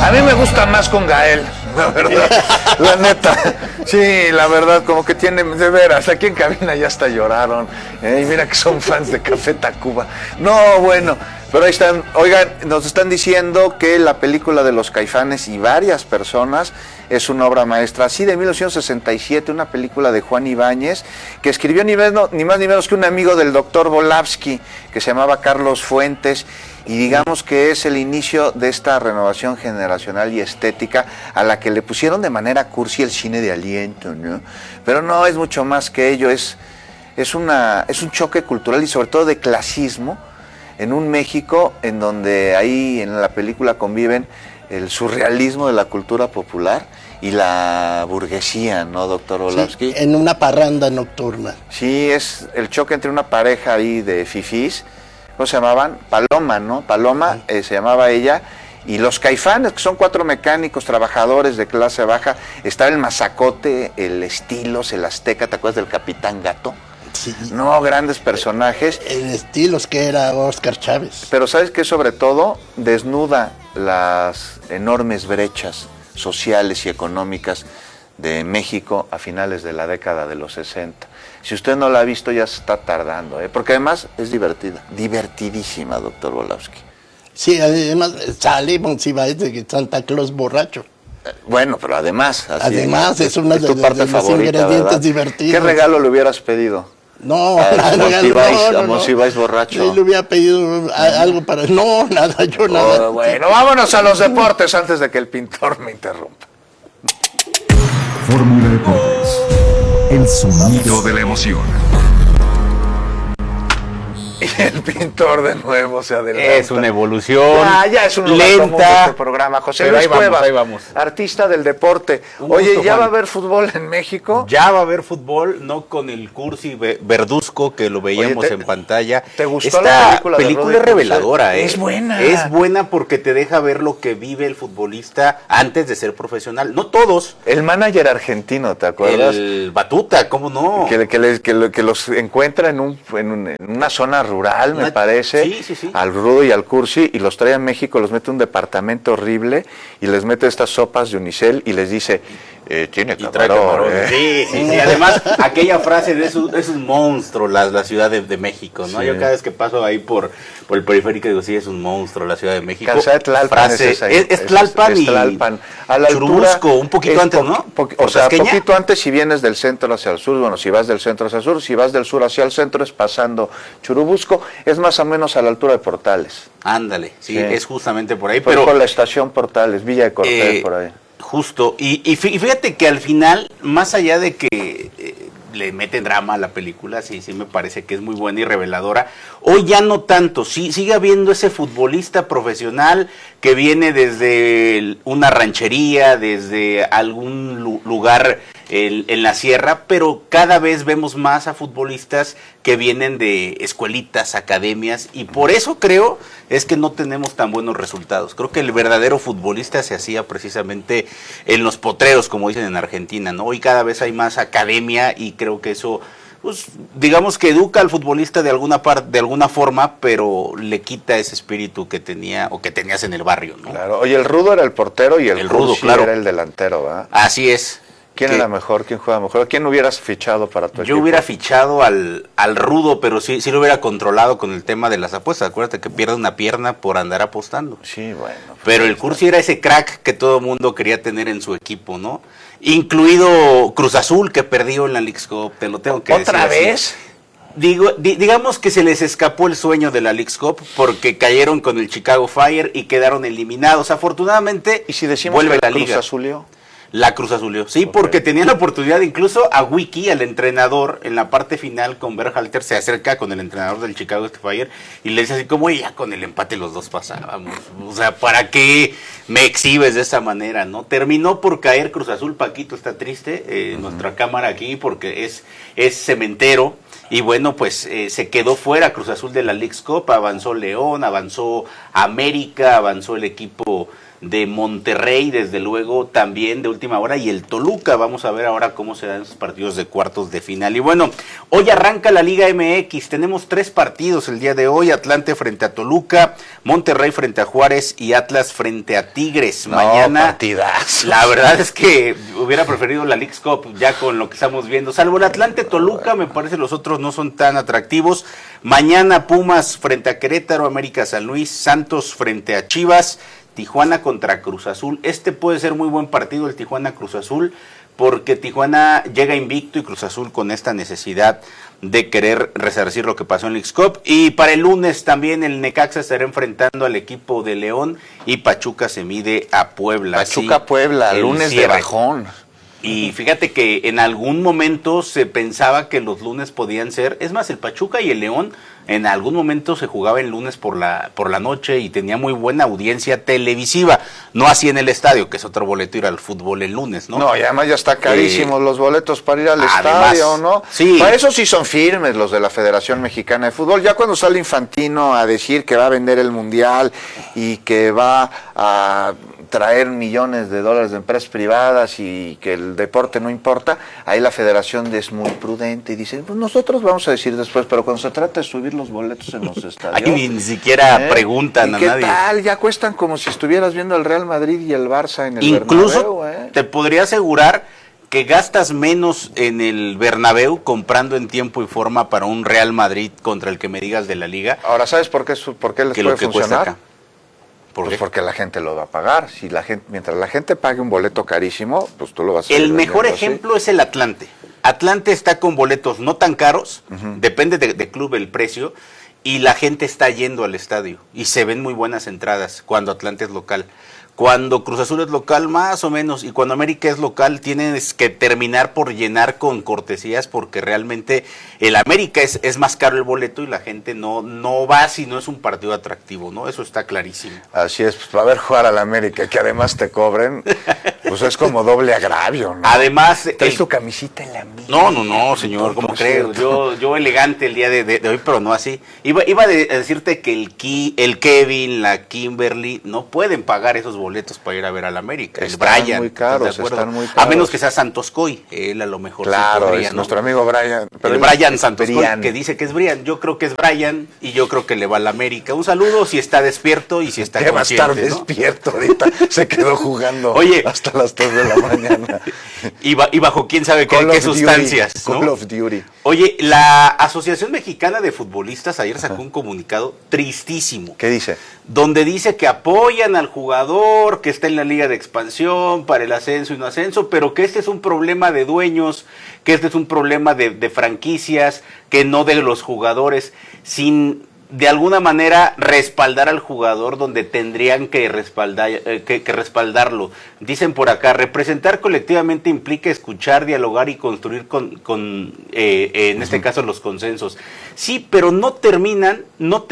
A mí me gusta más con Gael, la verdad, la neta. Sí, la verdad, como que tiene, de veras, aquí en cabina ya hasta lloraron. Y mira que son fans de Café Tacuba. No, bueno, pero ahí están. Oigan, nos están diciendo que la película de los Caifanes y varias personas es una obra maestra, así de 1967, una película de Juan Ibáñez, que escribió ni más ni menos que un amigo del doctor Volavsky, que se llamaba Carlos Fuentes, y digamos que es el inicio de esta renovación generacional y estética a la que le pusieron de manera cursi el cine de aliento, ¿no? Pero no, es mucho más que ello, es un choque cultural y sobre todo de clasismo en un México en donde ahí en la película conviven el surrealismo de la cultura popular y la burguesía, ¿no, doctor Volavsky? Sí, en una parranda nocturna. Sí, es el choque entre una pareja ahí de fifís. ¿Cómo se llamaban? Paloma, ¿no? Paloma se llamaba ella. Y los Caifanes, que son 4 mecánicos, trabajadores de clase baja. Está el Mazacote, el Estilos, el Azteca, ¿te acuerdas del Capitán Gato? Sí. No, grandes personajes. El Estilos, que era Oscar Chávez. Pero ¿sabes qué? Sobre todo desnuda las enormes brechas sociales y económicas de México a finales de la década de los 60. Si usted no la ha visto, ya se está tardando, porque además es divertida, divertidísima, doctor Volavsky. Sí, además sale Monsiváis de Santa Claus borracho. Bueno, pero además... Además es una de tu parte favorita, ingredientes ¿verdad? divertidos. ¿Qué regalo le hubieras pedido? No, a Monsiváis borracho. Yo le hubiera pedido algo para... No, nada, yo nada. Bueno, vámonos a los deportes antes de que el pintor me interrumpa. Fórmula Deportes. El sonido de la emoción. Y el pintor de nuevo se adelanta. Es una evolución ya es un lugar lenta, común de este programa. José Luis Cuevas, ahí vamos. artista del deporte. Oye, ¿ya va a haber fútbol en México? Ya va a haber fútbol, no con el Cursi Verduzco que lo veíamos en pantalla. ¿Te gustó la película? Película es reveladora, Es buena. Es buena porque te deja ver lo que vive el futbolista antes de ser profesional. No todos. El manager argentino, ¿te acuerdas? El Batuta, ¿cómo no? Que los encuentra en una zona rural, me parece, sí. al Rudo y al Cursi, y los trae a México, los mete a un departamento horrible y les mete estas sopas de unicel y les dice, tiene camarón. Sí. Además, aquella frase de es un monstruo la Ciudad de México, ¿no? Sí. Yo cada vez que paso ahí por el periférico digo, sí, es un monstruo la Ciudad de México. Calzada de Tlalpan es Tlalpan y Tlalpan. A la Churubusco, un poquito antes, ¿no? O sea, poquito antes si vienes del centro hacia el sur, bueno, si vas del centro hacia el sur, si vas del sur hacia el centro es pasando Churubusco, es más o menos a la altura de Portales. Ándale, sí, es justamente por ahí. Pero por la estación Portales, Villa de Cortés, por ahí. Justo, y fíjate que al final, más allá de que le meten drama a la película, sí me parece que es muy buena y reveladora, hoy ya no tanto, sigue habiendo ese futbolista profesional que viene desde una ranchería, desde algún lugar en la sierra, pero cada vez vemos más a futbolistas que vienen de escuelitas, academias, y por eso creo es que no tenemos tan buenos resultados. Creo que el verdadero futbolista se hacía precisamente en los potreros, como dicen en Argentina, ¿no? Hoy cada vez hay más academia y creo que eso, pues, digamos que educa al futbolista de alguna forma, pero le quita ese espíritu que tenía o que tenías en el barrio, ¿no? Claro. Oye, el Rudo era el portero y el Rudo, Cursi claro, era el delantero, ¿verdad? Así es. ¿Quién era mejor? ¿Quién juega mejor? ¿Quién hubieras fichado para tu equipo? Yo hubiera fichado al Rudo, pero sí lo hubiera controlado con el tema de las apuestas. Acuérdate que pierde una pierna por andar apostando. Sí, bueno. Pero el Cursi era ese crack que todo el mundo quería tener en su equipo, ¿no? Incluido Cruz Azul, que perdió en la Leagues Cup, te lo tengo que decir. ¿Otra vez? Digamos que se les escapó el sueño de la Leagues Cup porque cayeron con el Chicago Fire y quedaron eliminados. Afortunadamente, ¿y si decimos vuelve que la liga? Cruz Azulió? La Cruz Azulió, sí, porque tenían la oportunidad, incluso a Wiki, al entrenador, en la parte final con Berhalter, se acerca con el entrenador del Chicago Fire y le dice así como, ya con el empate los dos pasábamos, o sea, ¿para qué me exhibes de esa manera, no? Terminó por caer Cruz Azul, Paquito está triste, nuestra cámara aquí, porque es cementero, y bueno, pues se quedó fuera Cruz Azul de la Leagues Cup, avanzó León, avanzó América, avanzó el equipo de Monterrey, desde luego también de última hora, y el Toluca. Vamos a ver ahora cómo se dan esos partidos de cuartos de final. Y bueno, hoy arranca la Liga MX, tenemos 3 partidos el día de hoy: Atlante frente a Toluca, Monterrey frente a Juárez y Atlas frente a Tigres. Mañana, partidazos. La verdad es que hubiera preferido la Leagues Cup ya con lo que estamos viendo, salvo el Atlante Toluca, me parece los otros no son tan atractivos. Mañana Pumas frente a Querétaro, América San Luis, Santos frente a Chivas, Tijuana contra Cruz Azul. Este puede ser muy buen partido, el Tijuana Cruz Azul, porque Tijuana llega invicto y Cruz Azul con esta necesidad de querer resarcir lo que pasó en Leagues Cup. Y para el lunes también el Necaxa estará enfrentando al equipo de León y Pachuca se mide a Puebla. Pachuca-Puebla, lunes de bajón. Y fíjate que en algún momento se pensaba que los lunes podían ser, es más, el Pachuca y el León en algún momento se jugaba el lunes por la noche y tenía muy buena audiencia televisiva, no así en el estadio, que es otro boleto ir al fútbol el lunes, ¿no? No, y además ya está carísimos los boletos para ir al estadio, ¿no? Sí. Para eso sí son firmes los de la Federación Mexicana de Fútbol. Ya cuando sale Infantino a decir que va a vender el Mundial y que va a traer millones de dólares de empresas privadas y que el deporte no importa, ahí la federación es muy prudente y dice, pues nosotros vamos a decir después, pero cuando se trata de subir los boletos en los estadios, ahí ni siquiera preguntan a ¿qué nadie. tal? Ya cuestan como si estuvieras viendo el Real Madrid y el Barça en el Incluso Bernabéu, te podría asegurar que gastas menos en el Bernabéu comprando en tiempo y forma para un Real Madrid contra el que me digas de la Liga. Ahora, ¿sabes por qué les puede funcionar? Acá. Pues porque la gente lo va a pagar. Si la gente, mientras la gente pague un boleto carísimo, pues tú lo vas a hacer. El mejor ejemplo es el Atlante. Atlante está con boletos no tan caros, depende de club el precio, y la gente está yendo al estadio. Y se ven muy buenas entradas cuando Atlante es local. Cuando Cruz Azul es local, más o menos, y cuando América es local, tienes que terminar por llenar con cortesías, porque realmente el América es más caro el boleto y la gente no va si no es un partido atractivo, ¿no? Eso está clarísimo. Así es, pues para ver jugar al América, que además te cobren, pues es como doble agravio, ¿no? Además... ¿Traes tu camisita en la mía? No, señor, ¿cómo creo? Yo elegante el día de hoy, pero no así. Iba a decirte que el Kevin, la Kimberly, no pueden pagar esos boletos para ir a ver al América. Están el Brian, muy caros, están muy caros. A menos que sea Santos Coy, él a lo mejor claro, sí podría, es ¿no? nuestro amigo Brian. Pero el Brian Santos Coy, que dice que es Brian. Yo creo que es Brian y yo creo que le va al América. Un saludo si está despierto y si está que consciente, va a estar despierto ahorita. Se quedó jugando hasta las 3 de la mañana. Y bajo quién sabe qué sustancias, ¿no? Call of Duty. Oye, la Asociación Mexicana de Futbolistas ayer sacó un comunicado tristísimo. ¿Qué dice? Donde dice que apoyan al jugador, que está en la liga de expansión para el ascenso y no ascenso, pero que este es un problema de dueños, que este es un problema de franquicias, que no de los jugadores, sin de alguna manera respaldar al jugador donde tendrían que respaldarlo. Dicen por acá, representar colectivamente implica escuchar, dialogar y construir en este caso los consensos. Sí, pero no terminan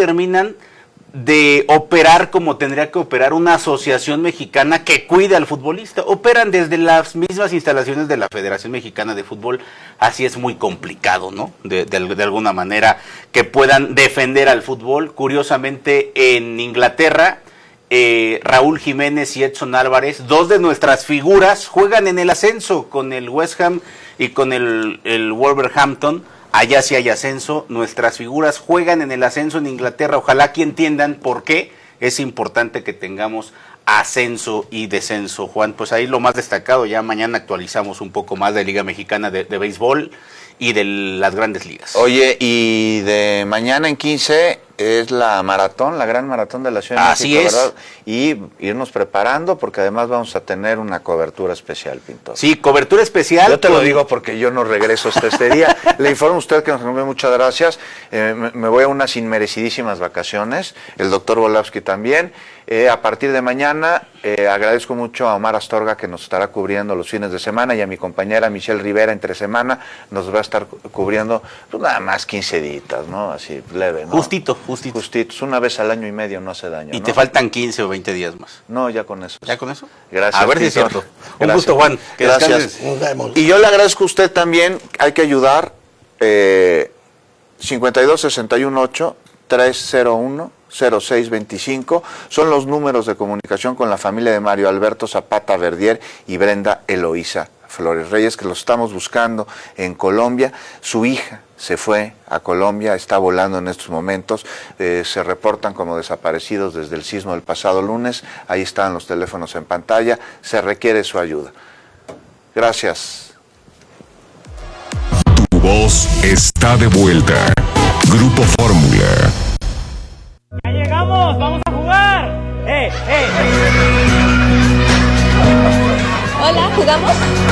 de operar como tendría que operar una asociación mexicana que cuida al futbolista. Operan desde las mismas instalaciones de la Federación Mexicana de Fútbol, así es muy complicado, ¿no? De alguna manera que puedan defender al fútbol. Curiosamente, en Inglaterra, Raúl Jiménez y Edson Álvarez, 2 de nuestras figuras, juegan en el ascenso con el West Ham y con el Wolverhampton. Allá sí hay ascenso, nuestras figuras juegan en el ascenso en Inglaterra. Ojalá que entiendan por qué es importante que tengamos ascenso y descenso, Juan. Pues ahí lo más destacado, ya mañana actualizamos un poco más de Liga Mexicana de Béisbol y de las grandes ligas. Oye, y de mañana en 15 es la maratón, la gran maratón de la Ciudad de Así México, es. ¿verdad? Y irnos preparando porque además vamos a tener una cobertura especial, Pintor. Sí, cobertura especial. Yo te lo digo porque yo no regreso hasta este día. Le informo a usted que nos envió muchas gracias. Me voy a unas inmerecidísimas vacaciones. El doctor Volavsky también. A partir de mañana agradezco mucho a Omar Astorga que nos estará cubriendo los fines de semana y a mi compañera Michelle Rivera entre semana nos va a estar cubriendo pues, nada más 15 días, ¿no? Así leve, ¿no? Justito. Justitos, una vez al año y medio no hace daño. Y ¿no? te faltan 15 o 20 días más. No, ya con eso. ¿Ya con eso? Gracias. A ver si es Pintor. cierto. Un Gracias. gusto, Juan. Que Gracias. descanses. Nos vemos. Y yo le agradezco a usted también, hay que ayudar, 52 61 8 301 0625. Son los números de comunicación con la familia de Mario Alberto Zapata Verdier y Brenda Eloísa Flores Reyes, que los estamos buscando en Colombia. Su hija se fue a Colombia, está volando en estos momentos, se reportan como desaparecidos desde el sismo del pasado lunes. Ahí están los teléfonos en pantalla, se requiere su ayuda. Gracias. Tu voz está de vuelta. Grupo Fórmula. ¡Ya llegamos! ¡Vamos a jugar! Hola, ¿jugamos?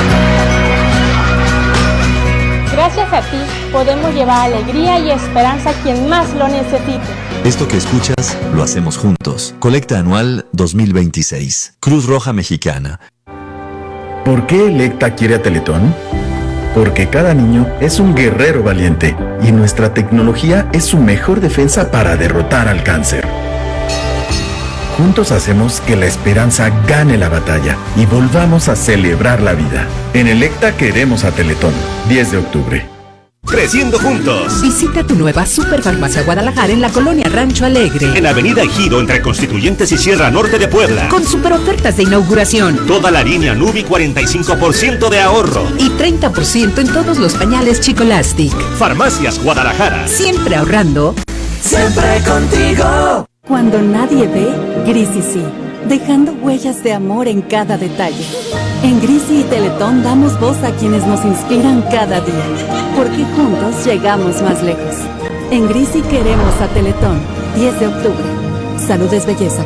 Gracias a ti podemos llevar alegría y esperanza a quien más lo necesite. Esto que escuchas lo hacemos juntos. Colecta anual 2026. Cruz Roja Mexicana. ¿Por qué Electa quiere a Teletón? Porque cada niño es un guerrero valiente y nuestra tecnología es su mejor defensa para derrotar al cáncer. Juntos hacemos que la esperanza gane la batalla y volvamos a celebrar la vida. En Electa queremos a Teletón. 10 de octubre. Creciendo juntos. Visita tu nueva Superfarmacia Guadalajara en la colonia Rancho Alegre. En Avenida Ejido, entre Constituyentes y Sierra Norte de Puebla. Con super ofertas de inauguración. Toda la línea Nubi, 45% de ahorro. Y 30% en todos los pañales Chicolastic. Farmacias Guadalajara. Siempre ahorrando. Siempre contigo. Cuando nadie ve, Grisi sí, dejando huellas de amor en cada detalle. En Grisi y Teletón damos voz a quienes nos inspiran cada día, porque juntos llegamos más lejos. En Grisi queremos a Teletón. 10 de octubre. Salud es belleza.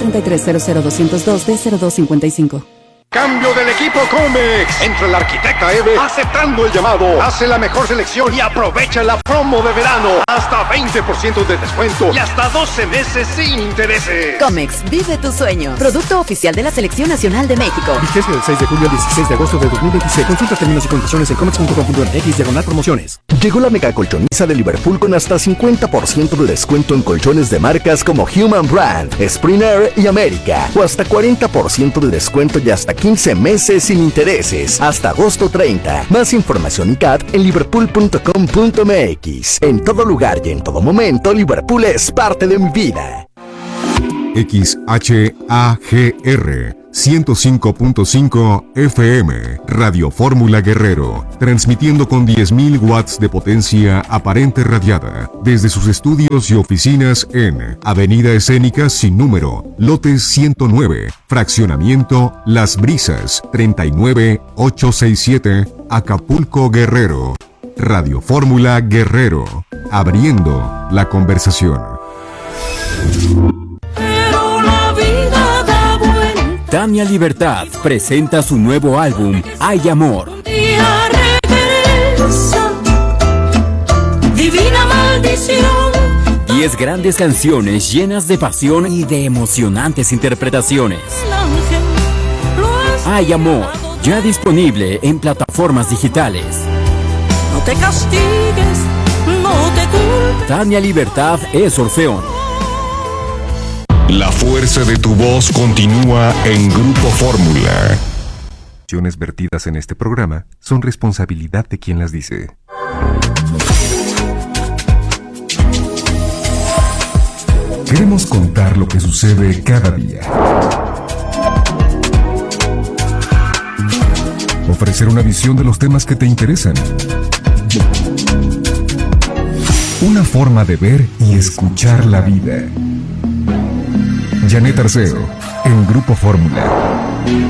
1433-00202-D0255. Cambio del equipo Comex. Entra la arquitecta Eve aceptando el llamado. Hace la mejor selección y aprovecha la promo de verano. Hasta 20% de descuento y hasta 12 meses sin intereses. Comex, vive tu sueño. Producto oficial de la Selección Nacional de México. Vigencia del 6 de julio al 16 de agosto de 2026. Consulta términos y condiciones en comex.com.mx/promociones. Llegó la mega colchoniza de Liverpool con hasta 50% de descuento en colchones de marcas como Human Brand, Spring Air y América. O hasta 40% de descuento y hasta 15 meses sin intereses, hasta agosto 30. Más información y CAT en liverpool.com.mx. En todo lugar y en todo momento, Liverpool es parte de mi vida. XHAGR 105.5 FM, Radio Fórmula Guerrero, transmitiendo con 10.000 watts de potencia aparente radiada, desde sus estudios y oficinas en Avenida Escénica sin número, lote 109, fraccionamiento Las Brisas, 39867, Acapulco, Guerrero. Radio Fórmula Guerrero, abriendo la conversación. Tania Libertad presenta su nuevo álbum, Hay Amor. Divina maldición. 10 grandes canciones llenas de pasión y de emocionantes interpretaciones. Hay Amor, ya disponible en plataformas digitales. No te castigues, no te culpes. Tania Libertad es Orfeón. La fuerza de tu voz continúa en Grupo Fórmula. Las acciones vertidas en este programa son responsabilidad de quien las dice. Queremos contar lo que sucede cada día. Ofrecer una visión de los temas que te interesan. Una forma de ver y escuchar la vida. Janet Arceo, en Grupo Fórmula.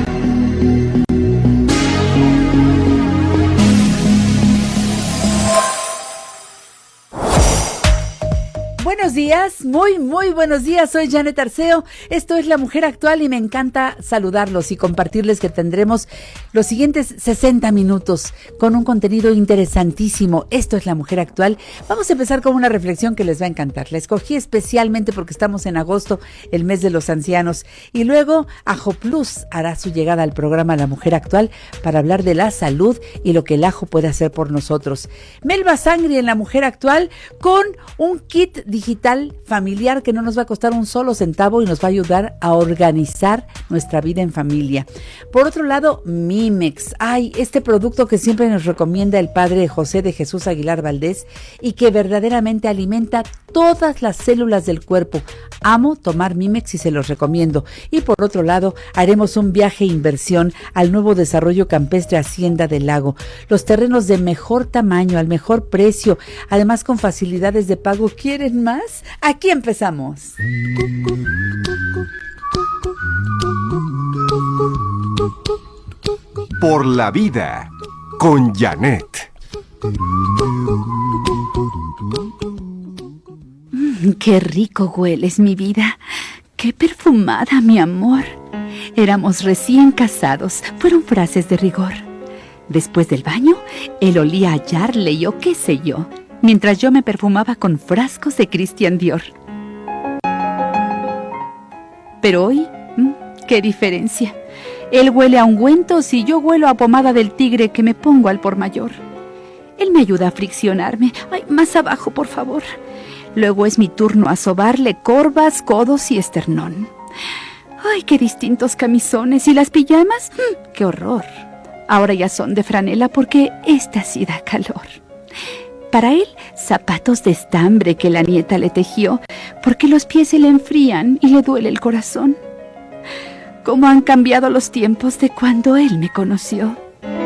Buenos días, muy buenos días, soy Janet Arceo, esto es La Mujer Actual y me encanta saludarlos y compartirles que tendremos los siguientes 60 minutos con un contenido interesantísimo. Esto es La Mujer Actual. Vamos a empezar con una reflexión que les va a encantar. La escogí especialmente porque estamos en agosto, el mes de los ancianos, y luego Ajo Plus hará su llegada al programa La Mujer Actual para hablar de la salud y lo que el ajo puede hacer por nosotros. Melba Sangri en La Mujer Actual con un kit digital familiar que no nos va a costar un solo centavo y nos va a ayudar a organizar nuestra vida en familia. Por otro lado, Mimex. Ay, este producto que siempre nos recomienda el padre José de Jesús Aguilar Valdés y que verdaderamente alimenta todas las células del cuerpo. Amo tomar Mimex y se los recomiendo. Y por otro lado, haremos un viaje e inversión al nuevo desarrollo campestre Hacienda del Lago. Los terrenos de mejor tamaño, al mejor precio, además con facilidades de pago. ¿Quieren más? Aquí empezamos. Por la vida, con Janet. Qué rico hueles, mi vida. Qué perfumada, mi amor. Éramos recién casados. Fueron frases de rigor. Después del baño, él olía a Yarley o qué sé yo, mientras yo me perfumaba con frascos de Christian Dior. Pero hoy, qué diferencia. Él huele a ungüentos y yo huelo a pomada del tigre que me pongo al por mayor. Él me ayuda a friccionarme. Ay, más abajo, por favor. Luego es mi turno a sobarle corvas, codos y esternón. Ay, qué distintos camisones. ¿Y las pijamas? ¡Qué horror! Ahora ya son de franela porque esta sí da calor. Para él, zapatos de estambre que la nieta le tejió, porque los pies se le enfrían y le duele el corazón. ¿Cómo han cambiado los tiempos de cuando él me conoció?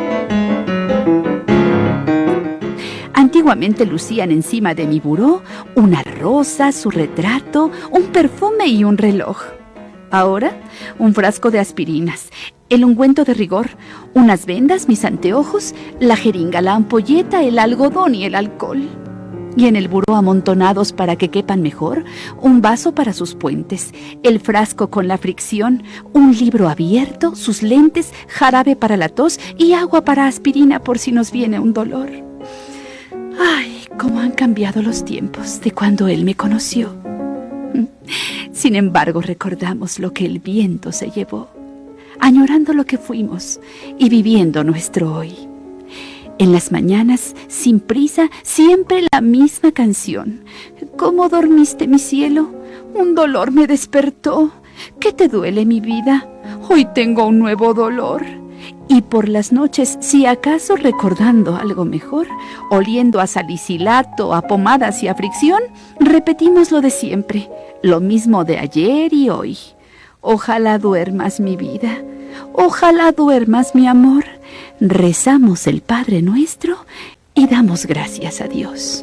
Antiguamente lucían encima de mi buró una rosa, su retrato, un perfume y un reloj. Ahora, un frasco de aspirinas, el ungüento de rigor, unas vendas, mis anteojos, la jeringa, la ampolleta, el algodón y el alcohol. Y en el buró amontonados para que quepan mejor, un vaso para sus puentes, el frasco con la fricción, un libro abierto, sus lentes, jarabe para la tos y agua para aspirina por si nos viene un dolor. Ay, cómo han cambiado los tiempos de cuando él me conoció. Sin embargo, recordamos lo que el viento se llevó, añorando lo que fuimos y viviendo nuestro hoy. En las mañanas, sin prisa, siempre la misma canción. ¿Cómo dormiste, mi cielo? Un dolor me despertó. ¿Qué te duele, mi vida? Hoy tengo un nuevo dolor. Y por las noches, si acaso recordando algo mejor, oliendo a salicilato, a pomadas y a fricción, repetimos lo de siempre, lo mismo de ayer y hoy. Ojalá duermas, mi vida. Ojalá duermas, mi amor. Rezamos el Padre Nuestro y damos gracias a Dios.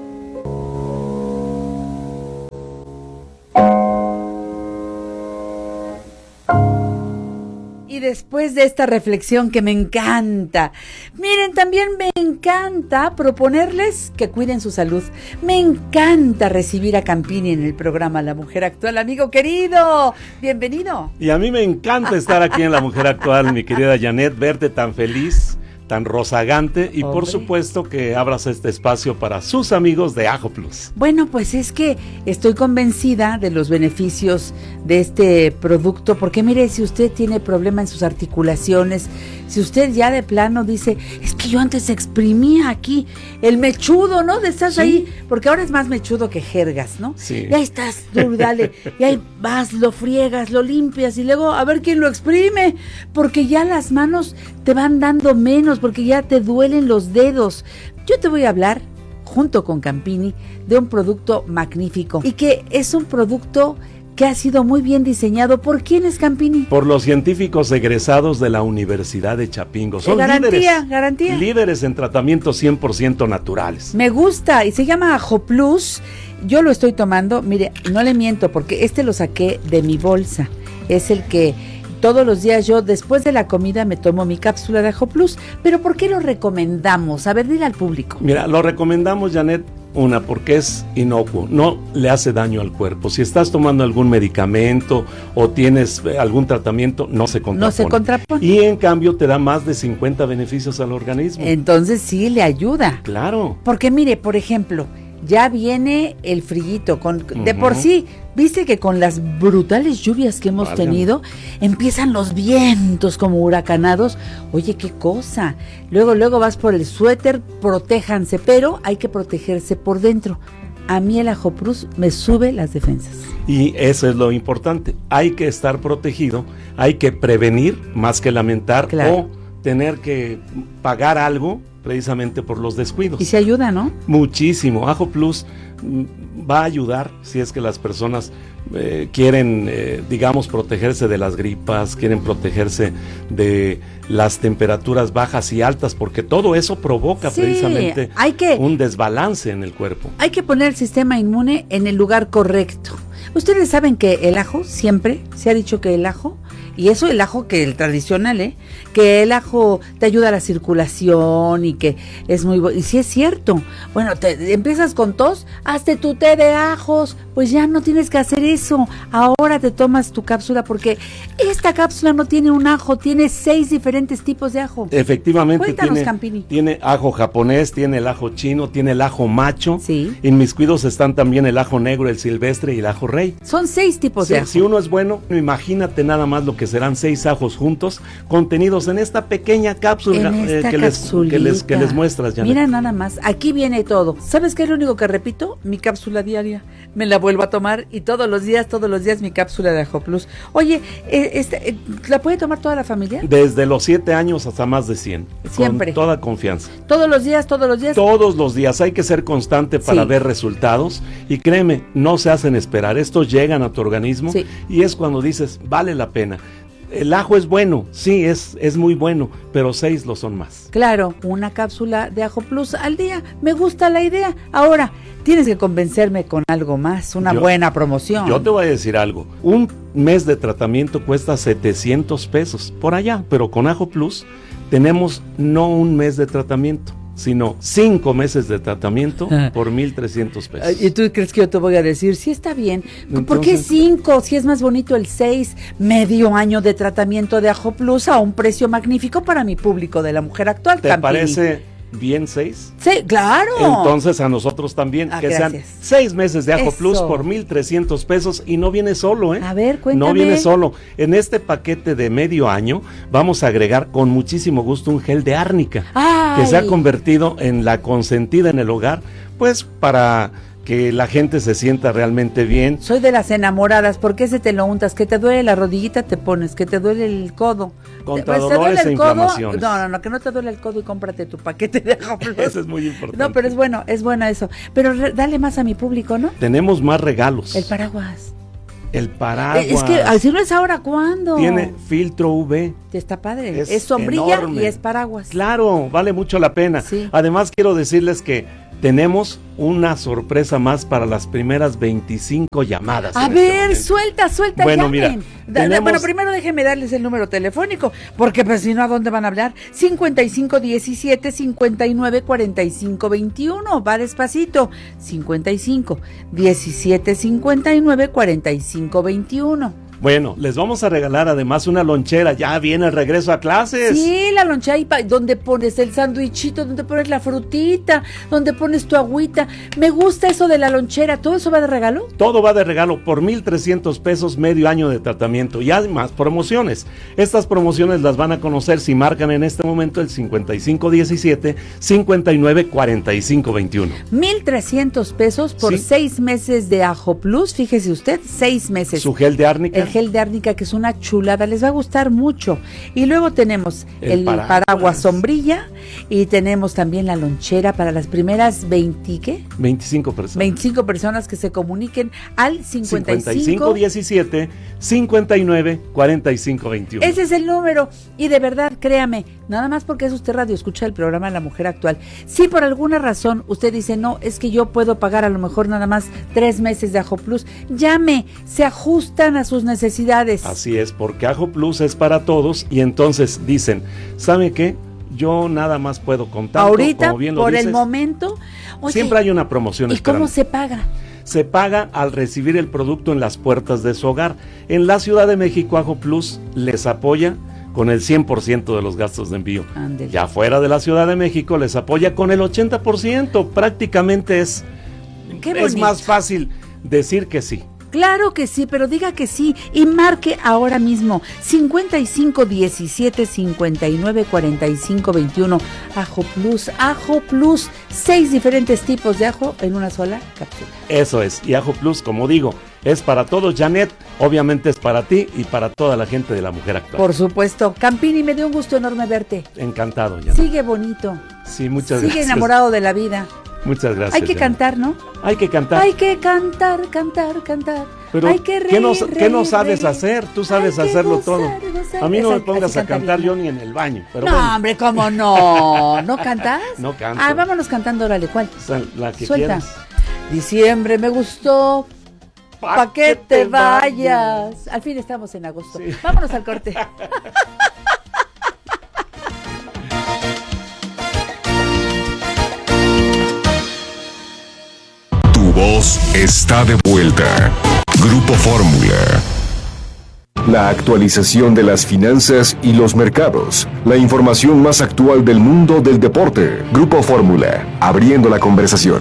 Y después de esta reflexión que me encanta, miren, también me encanta proponerles que cuiden su salud. Me encanta recibir a Campini en el programa La Mujer Actual. Amigo querido, bienvenido. Y a mí me encanta estar aquí en La Mujer Actual, mi querida Janet, verte tan feliz, tan rozagante y por supuesto que abras este espacio para sus amigos de Ajo Plus. Bueno, pues es que estoy convencida de los beneficios de este producto, porque mire, si usted tiene problema en sus articulaciones, si usted ya de plano dice, es que yo antes exprimía aquí el mechudo, ¿no? De estás ahí, porque ahora es más mechudo que jergas, ¿no? Sí. Y ahí estás, tú, dale, y ahí vas, lo friegas, lo limpias y luego a ver quién lo exprime, porque ya las manos te van dando menos, porque ya te duelen los dedos. Yo te voy a hablar, junto con Campini, de un producto magnífico y que es un producto que ha sido muy bien diseñado. ¿Por quién es Campini? Por los científicos egresados de la Universidad de Chapingo. Son garantía. Líderes en tratamientos 100% naturales. Me gusta y se llama Ajo Plus. Yo lo estoy tomando, mire, no le miento porque este lo saqué de mi bolsa. Es el que todos los días yo después de la comida me tomo mi cápsula de Ajo Plus. Pero ¿por qué lo recomendamos? A ver, dile al público. Mira, lo recomendamos, Janet, porque es inocuo, no le hace daño al cuerpo. Si estás tomando algún medicamento o tienes algún tratamiento, no se contrapone. Y en cambio te da más de 50 beneficios al organismo. Entonces sí le ayuda. Claro. Porque mire, por ejemplo, ya viene el frillito, de por sí, viste que con las brutales lluvias que hemos tenido, empiezan los vientos como huracanados. Oye, qué cosa. Luego vas por el suéter, protéjanse, pero hay que protegerse por dentro. a mí el Ajo Plus me sube las defensas. Y eso es lo importante, hay que estar protegido, hay que prevenir más que lamentar, claro, o tener que pagar algo precisamente por los descuidos. Y se ayuda, ¿no? Muchísimo. Ajo Plus va a ayudar si es que las personas quieren, digamos, protegerse de las gripas, quieren protegerse de las temperaturas bajas y altas, porque todo eso provoca precisamente un desbalance en el cuerpo. Hay que poner el sistema inmune en el lugar correcto. Ustedes saben que el ajo, siempre se ha dicho que el ajo, y eso el ajo que el tradicional, que el ajo te ayuda a la circulación y que es muy bueno. Y sí es cierto. Bueno, empiezas con tos, hazte tu té de ajos, pues ya no tienes que hacer eso. Ahora te tomas tu cápsula porque esta cápsula no tiene un ajo, tiene 6 diferentes tipos de ajo. Efectivamente. Cuéntanos, Campini. Tiene ajo japonés, tiene el ajo chino, tiene el ajo macho. Sí. En mis cuidos están también el ajo negro, el silvestre y el ajo rey. Son 6 tipos de ajo. Si uno es bueno, imagínate nada más lo que serán 6 ajos juntos, contenidos en esta pequeña cápsula que les muestras, Janet. Mira nada más, aquí viene todo. ¿Sabes qué es lo único que repito? Mi cápsula diaria. Me la vuelvo a tomar y todos los días mi cápsula de Ajo Plus. Oye, ¿la puede tomar toda la familia? Desde los 7 años hasta más de 100. Siempre. Con toda confianza. ¿Todos los días? Todos los días. Hay que ser constante para ver resultados. Y créeme, no se hacen esperar. Estos llegan a tu organismo y es cuando dices, vale la pena. El ajo es bueno, sí, es muy bueno, pero 6 lo son más. Claro, una cápsula de Ajo Plus al día, me gusta la idea. Ahora, tienes que convencerme con algo más, una buena promoción. Yo te voy a decir algo, un mes de tratamiento cuesta 700 pesos, por allá, pero con Ajo Plus tenemos no un mes de tratamiento, sino 5 meses de tratamiento por 1,300 pesos. ¿Y tú crees que yo te voy a decir, sí está bien? ¿Por qué 5? Si es más bonito el 6, medio año de tratamiento de Ajo Plus a un precio magnífico para mi público de la mujer actual. ¿Te parece bien 6? Sí, claro. Entonces a nosotros también, que gracias. sean 6 meses de Ajo Plus por 1,300 pesos y no viene solo, A ver, cuéntame. No viene solo. En este paquete de medio año vamos a agregar con muchísimo gusto un gel de árnica. ¡Ay! Que se ha convertido en la consentida en el hogar, pues para que la gente se sienta realmente bien. Soy de las enamoradas, ¿por qué se te lo untas? Que te duele la rodillita te pones, que te duele el codo. Contra dolores e inflamaciones. No, que no te duele el codo y cómprate tu paquete de Ajo Plus. Eso es muy importante. No, pero es bueno eso. Pero dale más a mi público, ¿no? Tenemos más regalos. El paraguas. El paraguas. Es que así no es ahora, ¿cuándo? Tiene filtro UV. Está padre. Es sombrilla enorme. Y es paraguas. Claro, vale mucho la pena. Sí. Además, quiero decirles que tenemos una sorpresa más para las primeras 25 llamadas. A ver, suelta, bueno, llamen. Mira, bueno, primero déjenme darles el número telefónico, porque pues si no, ¿a dónde van a hablar? 5517-594521, va despacito. 5517-594521. Bueno, les vamos a regalar además una lonchera, ya viene el regreso a clases. Sí, la lonchera, donde pones el sándwichito, donde pones la frutita, donde pones tu agüita. Me gusta eso de la lonchera, ¿todo eso va de regalo? Todo va de regalo por 1,300 pesos, medio año de tratamiento y además promociones. Estas promociones las van a conocer si marcan en este momento el 5517-594521. 1,300 pesos por 6 meses de Ajo Plus, fíjese usted, 6 meses. Su gel de árnica. El gel de árnica, que es una chulada, les va a gustar mucho. Y luego tenemos el paraguas sombrilla y tenemos también la lonchera para las primeras 25 personas. 25 personas que se comuniquen al 5517-594521. Ese es el número. Y de verdad, créame, nada más porque es usted radio escucha el programa La Mujer Actual. Si por alguna razón usted dice, no, es que yo puedo pagar a lo mejor nada más 3 meses de Ajo Plus, llame, se ajustan a sus necesidades. Así es, porque Ajo Plus es para todos y entonces dicen, ¿sabe qué? Yo nada más puedo contar. Ahorita, como bien lo por dices, el momento. Oye, siempre hay una promoción. ¿Y cómo se paga? Se paga al recibir el producto en las puertas de su hogar. En la Ciudad de México, Ajo Plus les apoya con el 100% de los gastos de envío. Ándale. Ya fuera de la Ciudad de México les apoya con el 80%. Prácticamente es más fácil decir que sí. Claro que sí, pero diga que sí y marque ahora mismo 55 17 59 45 21. Ajo Plus, 6 diferentes tipos de ajo en una sola cápsula. Eso es, y Ajo Plus, como digo, es para todos, Janet, obviamente es para ti y para toda la gente de La Mujer Actual. Por supuesto. Campini, me dio un gusto enorme verte. Encantado, Janet. Sigue bonito. Sí, muchas gracias. Sigue enamorado de la vida. Muchas gracias. Hay que cantar, ¿no? Hay que cantar. Hay que cantar. Pero hay que reír, ¿qué no sabes hacer? Tú sabes hacerlo todo. A mí no me pongas a cantar yo ni en el baño. Pero no, bueno. Hombre, ¿cómo no? ¿No cantas? No canto. Vámonos cantando, órale, ¿cuál? La que Suelta. quieras. Diciembre me gustó. ¿Pa' qué te vayas? Al fin estamos en agosto. Sí. Vámonos al corte. Tu voz está de vuelta. Grupo Fórmula. La actualización de las finanzas y los mercados. La información más actual del mundo del deporte. Grupo Fórmula. Abriendo la conversación.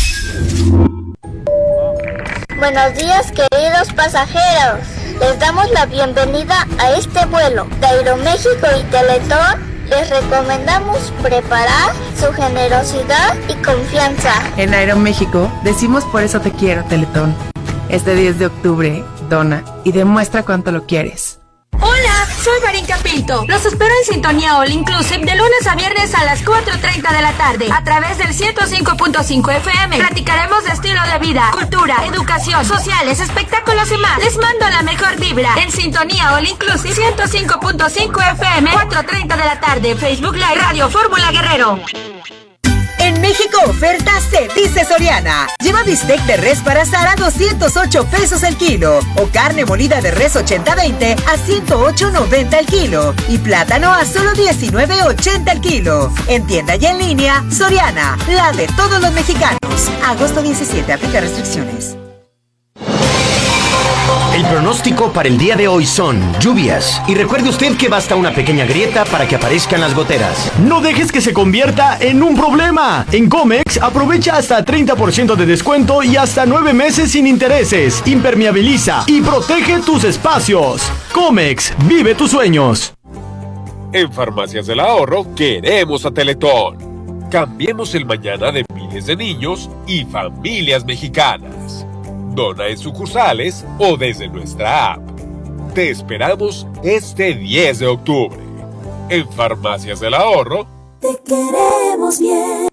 Buenos días, queridos pasajeros. Les damos la bienvenida a este vuelo de Aeroméxico y Teletón. Les recomendamos preparar su generosidad y confianza. En Aeroméxico decimos por eso te quiero, Teletón. Este 10 de octubre, dona y demuestra cuánto lo quieres. Hola, soy Marinka Pinto. Los espero en Sintonía All Inclusive de lunes a viernes a las 4:30 de la tarde a través del 105.5 FM. Platicaremos de estilo de vida, cultura, educación, sociales, espectáculos y más. Les mando la mejor vibra en Sintonía All Inclusive 105.5 FM, 4:30 de la tarde. Facebook Live Radio Fórmula Guerrero. En México, oferta se dice Soriana. Lleva bistec de res para asar a 208 pesos el kilo. O carne molida de res 80-20 a 108.90 el kilo. Y plátano a solo 19.80 el kilo. En tienda y en línea, Soriana, la de todos los mexicanos. Agosto 17, aplica restricciones. El pronóstico para el día de hoy son lluvias. Y recuerde usted que basta una pequeña grieta para que aparezcan las goteras. No dejes que se convierta en un problema. En Comex, aprovecha hasta 30% de descuento y hasta 9 meses sin intereses. Impermeabiliza y protege tus espacios. Comex, vive tus sueños. En Farmacias del Ahorro queremos a Teletón. Cambiemos el mañana de miles de niños y familias mexicanas. Dona en sucursales o desde nuestra app. Te esperamos este 10 de octubre. En Farmacias del Ahorro. Te queremos bien.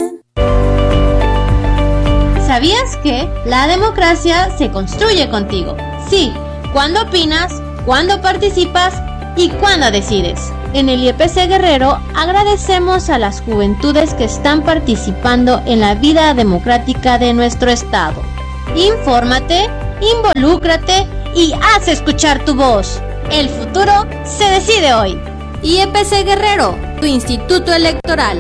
¿Sabías que la democracia se construye contigo? Sí, cuando opinas, cuando participas y cuando decides. En el IEPC Guerrero agradecemos a las juventudes que están participando en la vida democrática de nuestro estado. Infórmate, involúcrate y haz escuchar tu voz. El futuro se decide hoy. IEPC Guerrero, tu instituto electoral.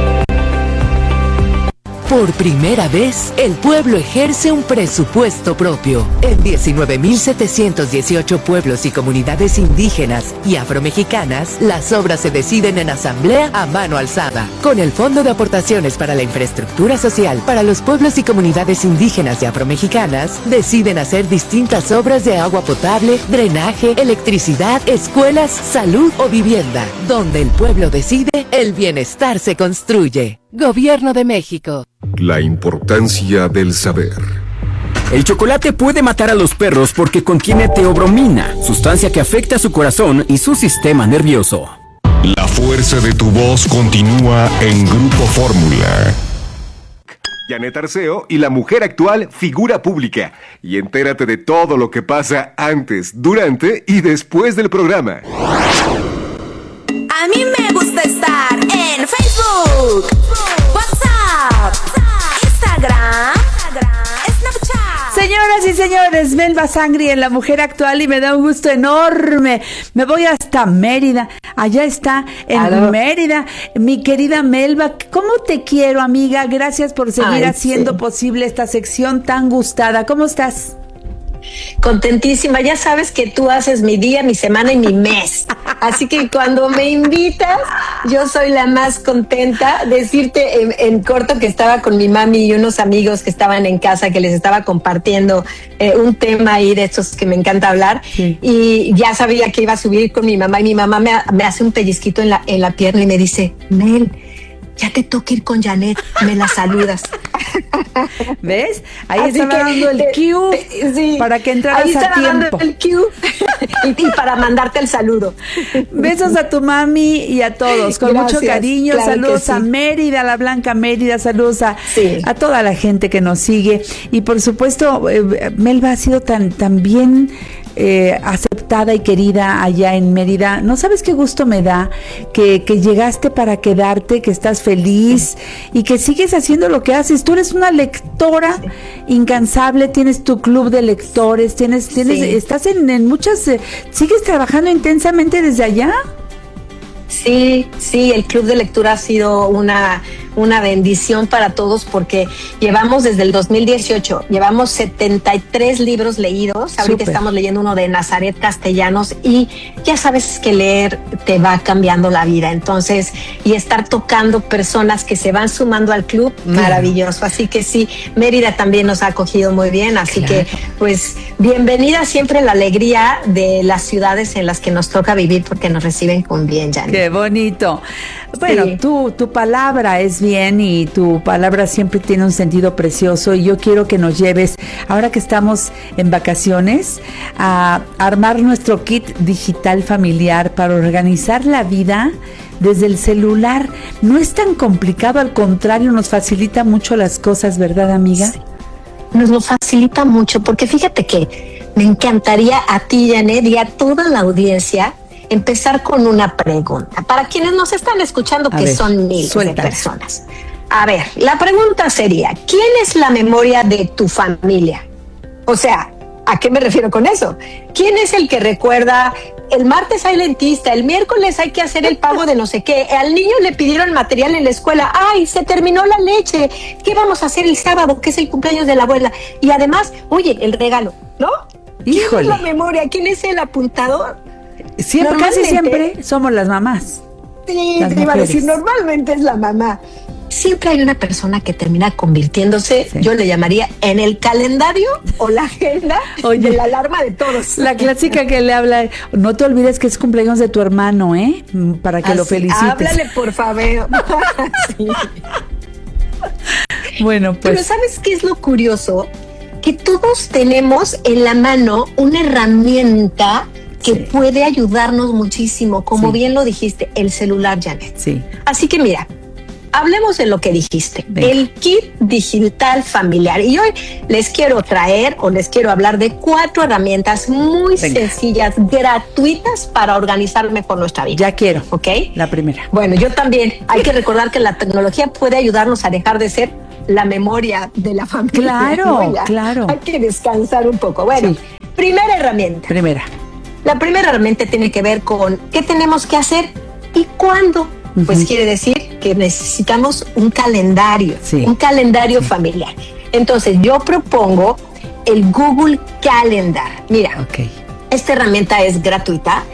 Por primera vez, el pueblo ejerce un presupuesto propio. En 19.718 pueblos y comunidades indígenas y afromexicanas, las obras se deciden en asamblea a mano alzada. Con el Fondo de Aportaciones para la Infraestructura Social para los pueblos y comunidades indígenas y afromexicanas, deciden hacer distintas obras de agua potable, drenaje, electricidad, escuelas, salud o vivienda. Donde el pueblo decide, el bienestar se construye. Gobierno de México. La importancia del saber. El chocolate puede matar a los perros porque contiene teobromina, sustancia que afecta a su corazón y su sistema nervioso. La fuerza de tu voz continúa en Grupo Fórmula. Janet Arceo y La Mujer Actual, figura pública. Y entérate de todo lo que pasa antes, durante y después del programa. A mí me gusta estar en Facebook, WhatsApp, Instagram, Snapchat. Señoras y señores, Melba Sangri en La Mujer Actual y me da un gusto enorme. Me voy hasta Mérida. Allá está en Mérida mi querida Melba. ¿Cómo te quiero, amiga? Gracias por seguir haciendo posible esta sección tan gustada. ¿Cómo estás? Contentísima. Ya sabes que tú haces mi día, mi semana y mi mes. Así que cuando me invitas, yo soy la más contenta. Decirte en corto que estaba con mi mami y unos amigos que estaban en casa, que les estaba compartiendo un tema ahí de estos que me encanta hablar. Sí. Y ya sabía que iba a subir con mi mamá y mi mamá me hace un pellizquito en la pierna y me dice, Mel, ya te toca ir con Janet, me la saludas. ¿Ves? Ahí estaba dando el cue sí, para que entraras a tiempo. Dando el cue y para mandarte el saludo. Besos a tu mami y a todos, con mucho cariño. Claro, saludos a Mérida, a la Blanca Mérida, saludos a toda la gente que nos sigue. Y por supuesto, Melba ha sido tan bien aceptada y querida allá en Mérida. No sabes qué gusto me da que llegaste para quedarte, que estás feliz y que sigues haciendo lo que haces. Tú eres una lectora incansable, tienes tu club de lectores, estás en muchas, sigues trabajando intensamente desde allá. Sí, el club de lectura ha sido una bendición para todos porque llevamos desde el 2018, llevamos 73 libros leídos. Ahorita estamos leyendo uno de Nazaret Castellanos y ya sabes que leer te va cambiando la vida. Entonces, y estar tocando personas que se van sumando al club, maravilloso. Así que sí, Mérida también nos ha acogido muy bien. Así que, pues, bienvenida siempre la alegría de las ciudades en las que nos toca vivir porque nos reciben con bien, Janet. Qué bonito. Bueno, tu palabra es bien y tu palabra siempre tiene un sentido precioso y yo quiero que nos lleves, ahora que estamos en vacaciones, a armar nuestro kit digital familiar para organizar la vida desde el celular. No es tan complicado, al contrario, nos facilita mucho las cosas, ¿verdad, amiga? Sí. Nos lo facilita mucho porque fíjate que me encantaría a ti, Janet, y a toda la audiencia empezar con una pregunta. Para quienes nos están escuchando, que son miles de personas. A ver, la pregunta sería, ¿quién es la memoria de tu familia? O sea, ¿a qué me refiero con eso? ¿Quién es el que recuerda, el martes hay dentista, el miércoles hay que hacer el pago de no sé qué, al niño le pidieron material en la escuela, ¡ay, se terminó la leche! ¿Qué vamos a hacer el sábado, que es el cumpleaños de la abuela? Y además, oye, el regalo, ¿no? Híjole. ¿Quién es la memoria? ¿Quién es el apuntador? Casi siempre somos las mamás. Sí, te iba a decir, normalmente es la mamá. Siempre hay una persona que termina convirtiéndose, yo le llamaría, en el calendario o la agenda de la alarma de todos. La clásica que le habla, no te olvides que es cumpleaños de tu hermano, para que lo felicites. Háblale, por favor. Sí. Bueno, pues. Pero ¿sabes qué es lo curioso? Que todos tenemos en la mano una herramienta que puede ayudarnos muchísimo, como bien lo dijiste, el celular, Janet. Sí. Así que mira, hablemos de lo que dijiste, el kit digital familiar. Y hoy les quiero hablar de 4 herramientas muy sencillas, gratuitas para organizar mejor nuestra vida. Ya quiero. ¿Ok? La primera. Bueno, yo también. Hay que recordar que la tecnología puede ayudarnos a dejar de ser la memoria de la familia. Claro, claro. Hay que descansar un poco. Bueno, primera herramienta. La primera herramienta tiene que ver con qué tenemos que hacer y cuándo. Pues quiere decir que necesitamos un calendario, un calendario familiar. Entonces yo propongo el Google Calendar. Mira, esta herramienta es gratuita.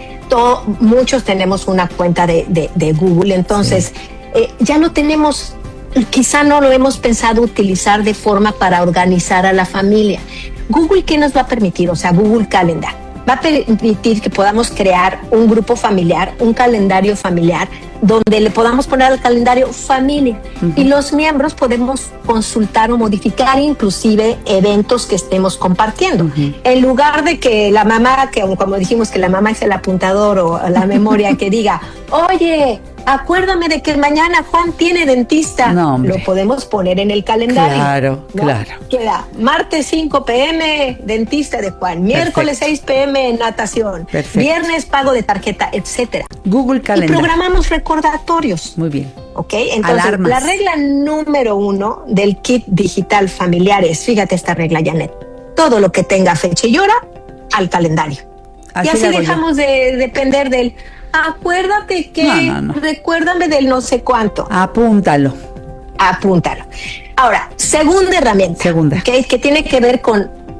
Muchos tenemos una cuenta de Google, entonces ya lo tenemos. Quizá no lo hemos pensado utilizar de forma para organizar a la familia. Google, ¿qué nos va a permitir? O sea, Google Calendar va a permitir que podamos crear un grupo familiar, un calendario familiar, donde le podamos poner al calendario familia y los miembros podemos consultar o modificar inclusive eventos que estemos compartiendo. En lugar de que la mamá, que como dijimos que la mamá es el apuntador o la memoria, que diga, oye, acuérdame de que mañana Juan tiene dentista. No, lo podemos poner en el calendario. Claro, ¿no? Claro. Queda martes 5 p.m. dentista de Juan, miércoles 6 p.m. natación, viernes pago de tarjeta, etcétera. Google Calendar. Y programamos recordatorios. Muy bien. ¿Ok? Entonces, la regla número 1 del kit digital familiar es, fíjate esta regla, Janet, todo lo que tenga fecha y hora al calendario. Y así dejamos de depender del acuérdate que, recuérdame del no sé cuánto. Apúntalo. Ahora, segunda herramienta. Que tiene que ver con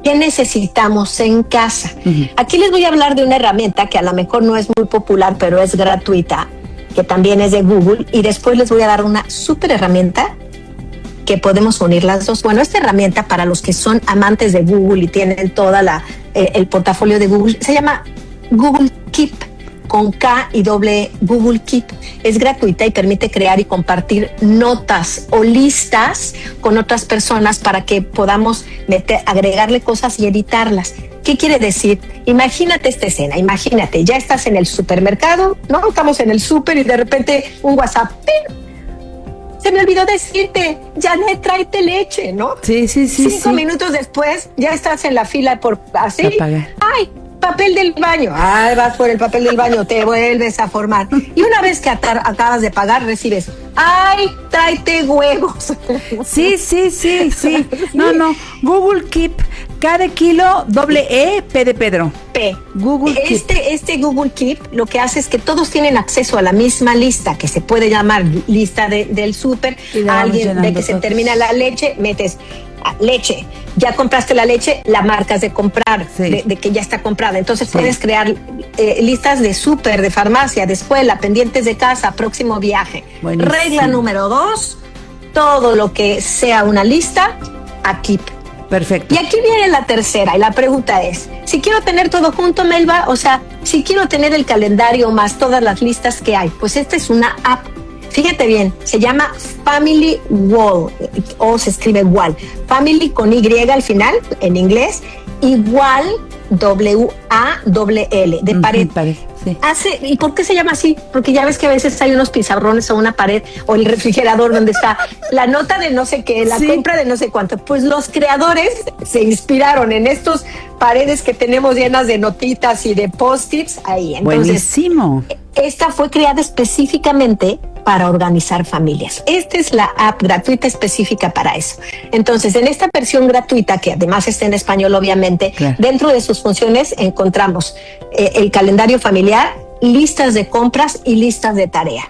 ¿Qué necesitamos en casa? Aquí les voy a hablar de una herramienta que a lo mejor no es muy popular, pero es gratuita, que también es de Google, y después les voy a dar una súper herramienta que podemos unir las dos. Bueno, esta herramienta, para los que son amantes de Google y tienen toda el portafolio de Google, se llama Google Keep, con K y doble Google Keep. Es gratuita y permite crear y compartir notas o listas con otras personas para que podamos agregarle cosas y editarlas. ¿Qué quiere decir? Imagínate esta escena, imagínate, ya estás en el supermercado, ¿no? Estamos en el súper y de repente un WhatsApp, ¡ping! Se me olvidó decirte, Janet, tráete leche, ¿no? Sí. 5 minutos después, ya estás en la fila por así. ¡Ay! Papel del baño. Ay, vas por el papel del baño, te vuelves a formar. Y una vez que acabas de pagar, recibes, ay, tráete huevos. Sí. No. Google Keep, K de kilo, doble E, P de Pedro. P. Google Keep. Este Google Keep lo que hace es que todos tienen acceso a la misma lista, que se puede llamar lista del súper. Alguien de que se termina la leche, metes leche. Ya compraste la leche, la marcas de comprar, de que ya está comprada. Entonces puedes crear listas de súper, de farmacia, de escuela, pendientes de casa, próximo viaje. Buenísimo. Regla número 2, todo lo que sea una lista, a Keep. Perfecto. Y aquí viene la tercera, y la pregunta es, si quiero tener todo junto, Melba, o sea, si quiero tener el calendario más todas las listas que hay, pues esta es una app. Fíjate bien, se llama Family Wall, o se escribe Wall. Family con Y al final, en inglés, y Wall, W-A-L-L, de pared. Sí. ¿Y por qué se llama así? Porque ya ves que a veces hay unos pizarrones o una pared o el refrigerador donde está la nota de no sé qué, la compra de no sé cuánto. Pues los creadores se inspiraron en estos paredes que tenemos llenas de notitas y de post-its ahí. Entonces, buenísimo. Esta fue creada específicamente para organizar familias. Esta es la app gratuita específica para eso. Entonces, en esta versión gratuita, que además está en español, obviamente, dentro de sus funciones encontramos el calendario familiar, listas de compras y listas de tarea.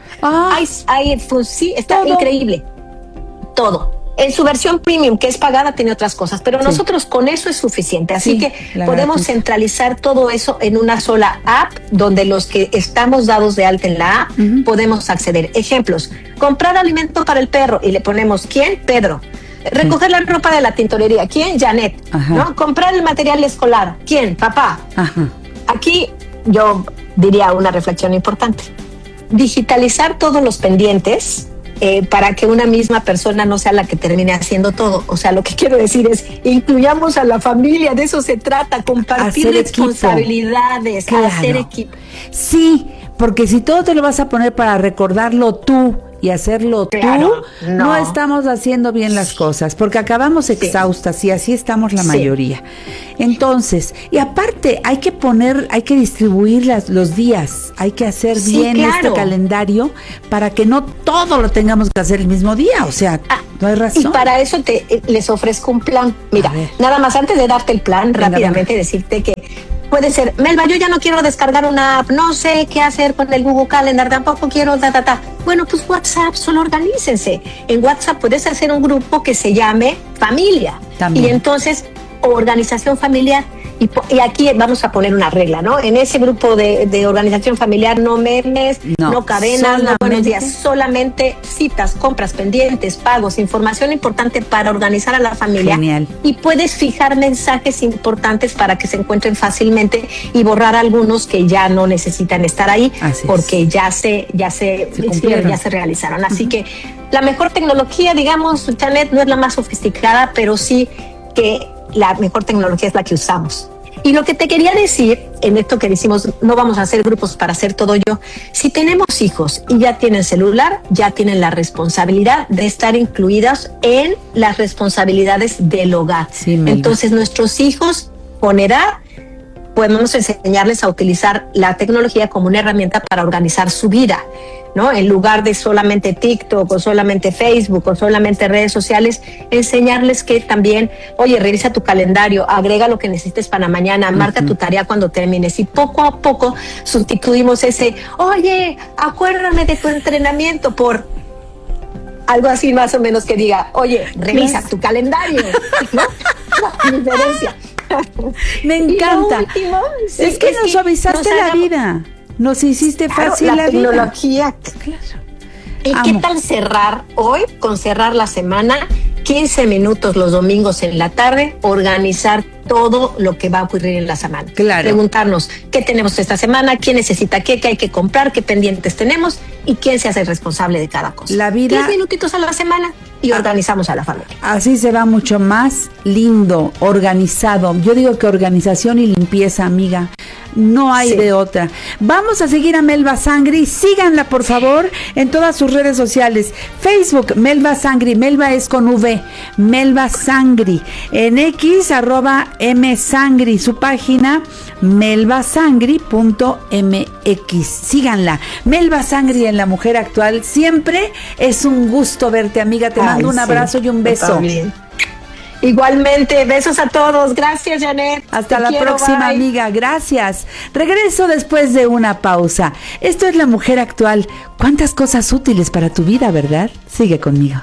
Sí, está increíble. Todo. En su versión premium, que es pagada, tiene otras cosas, pero nosotros con eso es suficiente. Así que podemos centralizar todo eso en una sola app, donde los que estamos dados de alta en la app podemos acceder. Ejemplos: comprar alimento para el perro y le ponemos ¿quién? Pedro. Recoger la ropa de la tintorería, ¿quién? Janet. ¿No? Comprar el material escolar, ¿quién? Papá. Aquí yo diría una reflexión importante: digitalizar todos los pendientes. Para que una misma persona no sea la que termine haciendo todo. O sea, lo que quiero decir es, incluyamos a la familia, de eso se trata, compartir hacer responsabilidades, hacer equipo. Sí, porque si todo te lo vas a poner para recordarlo tú y hacerlo tú, no estamos haciendo bien las cosas, porque acabamos exhaustas y así estamos la mayoría. Entonces, y aparte hay que distribuir los días, hay que hacer bien este calendario para que no todo lo tengamos que hacer el mismo día, o sea, no hay razón. Y para eso les ofrezco un plan. Mira, nada más antes de darte el plan, rápidamente decirte que puede ser, Melba, yo ya no quiero descargar una app, no sé qué hacer con el Google Calendar, tampoco quiero Bueno, pues WhatsApp, solo organícense. En WhatsApp puedes hacer un grupo que se llame Familia. También. Y entonces, organización familiar. Y aquí vamos a poner una regla, ¿no? En ese grupo de organización familiar, no memes, no cadenas, no buenos días, solamente citas, compras, pendientes, pagos, información importante para organizar a la familia. Genial. Y puedes fijar mensajes importantes para que se encuentren fácilmente y borrar algunos que ya no necesitan estar ahí. Así porque ya se realizaron. Así que la mejor tecnología, digamos, Janet, no es la más sofisticada, pero sí que la mejor tecnología es la que usamos. Y lo que te quería decir en esto que decimos, no vamos a hacer grupos para hacer todo yo. Si tenemos hijos y ya tienen celular, ya tienen la responsabilidad de estar incluidas en las responsabilidades del hogar. Entonces, nuestros hijos, con edad, podemos enseñarles a utilizar la tecnología como una herramienta para organizar su vida, ¿no? En lugar de solamente TikTok o solamente Facebook o solamente redes sociales, enseñarles que también, oye, revisa tu calendario, agrega lo que necesites para mañana, marca tu tarea cuando termines, y poco a poco sustituimos ese, oye, acuérdame de tu entrenamiento, por algo así más o menos que diga, oye, revisa tu calendario, ¿no? La diferencia. Me encanta. Último, sí, es que nos suavizaste la vida. Nos hiciste fácil la tecnología. Vida. Claro. ¿Y qué tal cerrar hoy con cerrar la semana? 15 minutos los domingos en la tarde, organizar todo lo que va a ocurrir en la semana. Claro. Preguntarnos qué tenemos esta semana, quién necesita qué hay que comprar, qué pendientes tenemos y quién se hace responsable de cada cosa. La vida. 10 minutitos a la semana y organizamos a la familia. Así se va mucho más lindo, organizado. Yo digo que organización y limpieza, amiga. No hay de otra. Vamos a seguir a Melba Sangri. Síganla, por favor, en todas sus redes sociales. Facebook, Melba Sangri. Melba es con V. Melba Sangri. En X, @msangri. Su página, melbasangri.mx. Síganla. Melba Sangri en La Mujer Actual. Siempre es un gusto verte, amiga. Te mando un abrazo y un beso. También. Igualmente, besos a todos. Gracias, Janet. Hasta la próxima, amiga. Gracias. Regreso después de una pausa. Esto es La Mujer Actual. ¿Cuántas cosas útiles para tu vida, verdad? Sigue conmigo.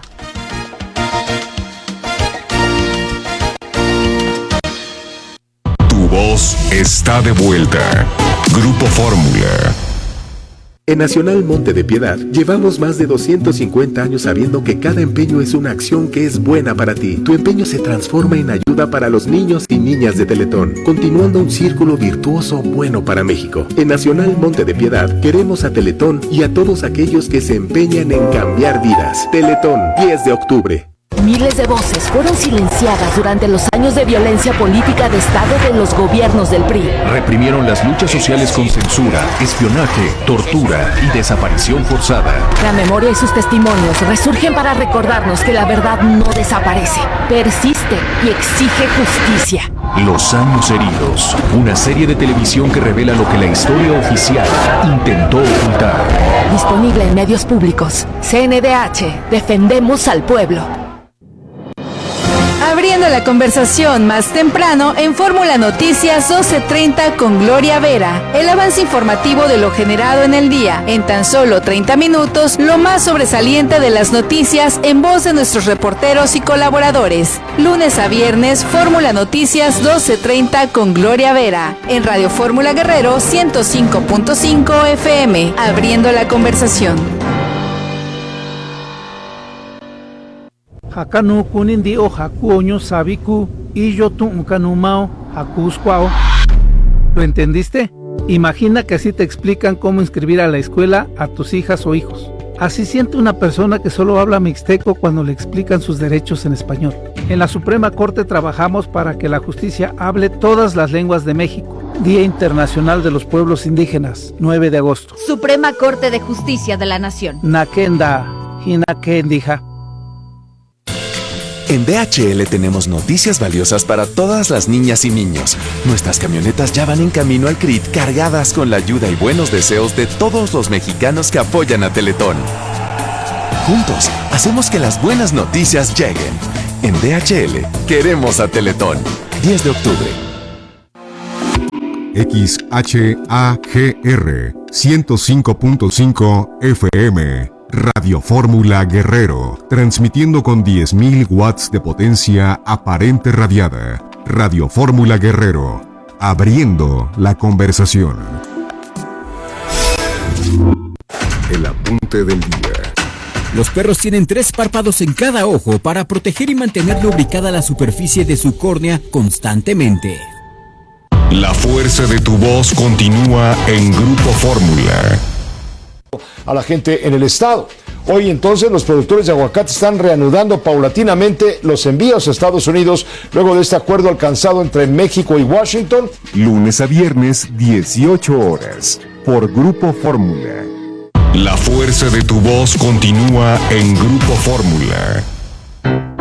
Tu voz está de vuelta. Grupo Fórmula. En Nacional Monte de Piedad llevamos más de 250 años sabiendo que cada empeño es una acción que es buena para ti. Tu empeño se transforma en ayuda para los niños y niñas de Teletón, continuando un círculo virtuoso bueno para México. En Nacional Monte de Piedad queremos a Teletón y a todos aquellos que se empeñan en cambiar vidas. Teletón, 10 de octubre. Miles de voces fueron silenciadas durante los años de violencia política de Estado de los gobiernos del PRI. Reprimieron las luchas sociales con censura, espionaje, tortura y desaparición forzada. La memoria y sus testimonios resurgen para recordarnos que la verdad no desaparece, persiste y exige justicia. Los años heridos, una serie de televisión que revela lo que la historia oficial intentó ocultar. Disponible en medios públicos. CNDH, defendemos al pueblo. Abriendo la conversación más temprano en Fórmula Noticias 12:30 con Gloria Vera. El avance informativo de lo generado en el día. En tan solo 30 minutos, lo más sobresaliente de las noticias en voz de nuestros reporteros y colaboradores. Lunes a viernes, Fórmula Noticias 12:30 con Gloria Vera. En Radio Fórmula Guerrero 105.5 FM. Abriendo la conversación. Hakanu kunindi o hakuoño sabiku y yo tuncanumao hakuscuao. ¿Lo entendiste? Imagina que así te explican cómo inscribir a la escuela a tus hijas o hijos. Así siente una persona que solo habla mixteco cuando le explican sus derechos en español. En la Suprema Corte trabajamos para que la justicia hable todas las lenguas de México. Día Internacional de los Pueblos Indígenas, 9 de agosto. Suprema Corte de Justicia de la Nación. Nakenda, Hinakendija. En DHL tenemos noticias valiosas para todas las niñas y niños. Nuestras camionetas ya van en camino al CRIT cargadas con la ayuda y buenos deseos de todos los mexicanos que apoyan a Teletón. Juntos, hacemos que las buenas noticias lleguen. En DHL, queremos a Teletón. 10 de octubre. XHAGR 105.5 FM. Radio Fórmula Guerrero, transmitiendo con 10.000 watts de potencia aparente radiada. Radio Fórmula Guerrero, abriendo la conversación. El apunte del día. Los perros tienen 3 párpados en cada ojo para proteger y mantener lubricada la superficie de su córnea constantemente. La fuerza de tu voz continúa en Grupo Fórmula. A la gente en el estado. Hoy entonces los productores de aguacate están reanudando paulatinamente los envíos a Estados Unidos luego de este acuerdo alcanzado entre México y Washington. Lunes a viernes, 18 horas, por Grupo Fórmula. La fuerza de tu voz continúa en Grupo Fórmula.